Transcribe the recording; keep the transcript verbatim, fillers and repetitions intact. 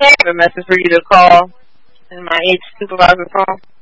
I have a message for you to call in my H supervisor phone.